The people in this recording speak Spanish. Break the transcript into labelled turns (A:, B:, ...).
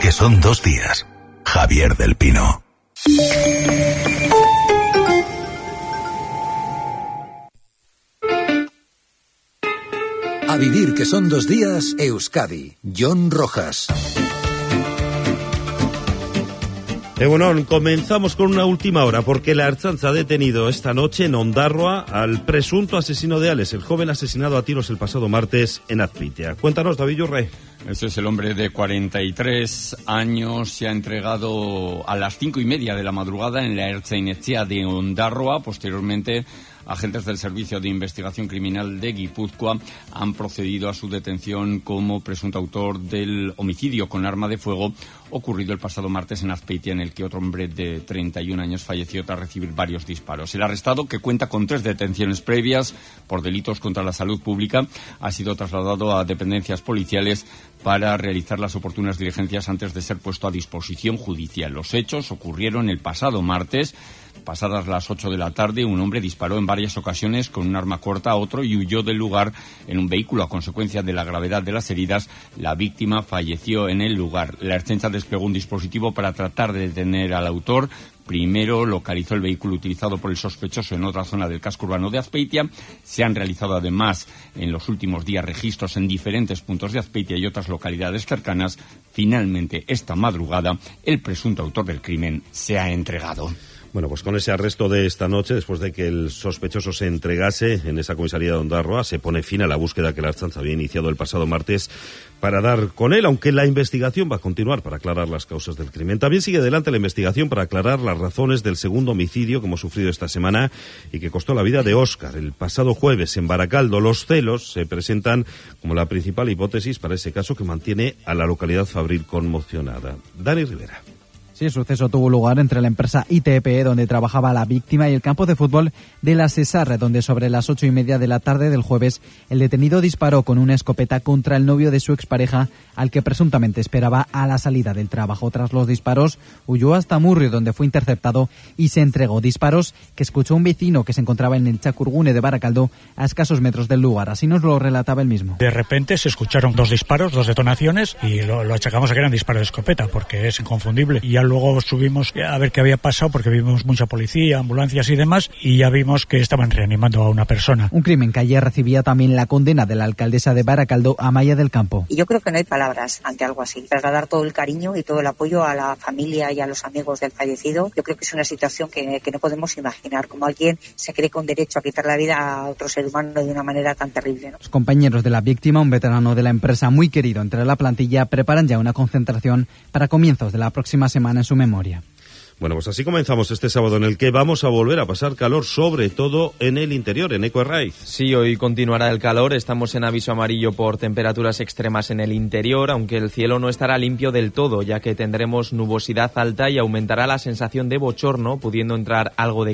A: que son 2 días. Javier del Pino.
B: A vivir que son 2 días, Euskadi. John Rojas.
C: Egunon, comenzamos con una última hora porque la Ertzaintza ha detenido esta noche en Ondarroa al presunto asesino de Alex, el joven asesinado a tiros el pasado martes en Azpeitia. Cuéntanos, David Yurre.
D: Este es el hombre de 43 años, se ha entregado a las 5:30 de la madrugada en la Ertzainetxea de Ondarroa. Posteriormente, agentes del Servicio de Investigación Criminal de Guipúzcoa han procedido a su detención como presunto autor del homicidio con arma de fuego ocurrido el pasado martes en Azpeitia, en el que otro hombre de 31 años falleció tras recibir varios disparos. El arrestado, que cuenta con 3 detenciones previas por delitos contra la salud pública, ha sido trasladado a dependencias policiales para realizar las oportunas diligencias antes de ser puesto a disposición judicial. Los hechos ocurrieron el pasado martes. Pasadas las 8 de la tarde, un hombre disparó en varias ocasiones con un arma corta a otro y huyó del lugar en un vehículo. A consecuencia de la gravedad de las heridas, la víctima falleció en el lugar. La Ertzaintza desplegó un dispositivo para tratar de detener al autor. Primero localizó el vehículo utilizado por el sospechoso en otra zona del casco urbano de Azpeitia. Se han realizado además en los últimos días registros en diferentes puntos de Azpeitia y otras localidades cercanas. Finalmente, esta madrugada, el presunto autor del crimen se ha entregado.
C: Bueno, pues con ese arresto de esta noche, después de que el sospechoso se entregase en esa comisaría de Ondarroa, se pone fin a la búsqueda que la Ertzaintza había iniciado el pasado martes para dar con él, aunque la investigación va a continuar para aclarar las causas del crimen. También sigue adelante la investigación para aclarar las razones del segundo homicidio que hemos sufrido esta semana y que costó la vida de Óscar el pasado jueves en Baracaldo. Los celos se presentan como la principal hipótesis para ese caso que mantiene a la localidad fabril conmocionada. Dani Rivera.
E: Sí, el suceso tuvo lugar entre la empresa ITP, donde trabajaba la víctima, y el campo de fútbol de la Cesar, donde sobre las 8:30 de la tarde del jueves el detenido disparó con una escopeta contra el novio de su expareja, al que presuntamente esperaba a la salida del trabajo. Tras los disparos, huyó hasta Murrio, donde fue interceptado y se entregó. Disparos que escuchó un vecino que se encontraba en el Txakurgune de Baracaldo, a escasos metros del lugar. Así nos lo relataba él mismo.
F: De repente se escucharon 2 disparos, 2 detonaciones, y lo achacamos a que eran disparos de escopeta, porque es inconfundible. Y ya luego subimos a ver qué había pasado, porque vimos mucha policía, ambulancias y demás, y ya vimos que estaban reanimando a una persona.
E: Un crimen que ayer recibía también la condena de la alcaldesa de Baracaldo, Amaia del Campo.
G: Y yo creo que no hay palabras ante algo así. Trasladar todo el cariño y todo el apoyo a la familia y a los amigos del fallecido. Yo creo que es una situación que no podemos imaginar, como alguien se cree con derecho a quitar la vida a otro ser humano de una manera tan terrible, ¿no?
E: Los compañeros de la víctima, un veterano de la empresa muy querido entre la plantilla, preparan ya una concentración para comienzos de la próxima semana en su memoria.
C: Bueno, pues así comenzamos este sábado, en el que vamos a volver a pasar calor, sobre todo en el interior, en Eco Herraiz.
H: Sí, hoy continuará el calor. Estamos en aviso amarillo por temperaturas extremas en el interior, aunque el cielo no estará limpio del todo, ya que tendremos nubosidad alta y aumentará la sensación de bochorno, pudiendo entrar algo de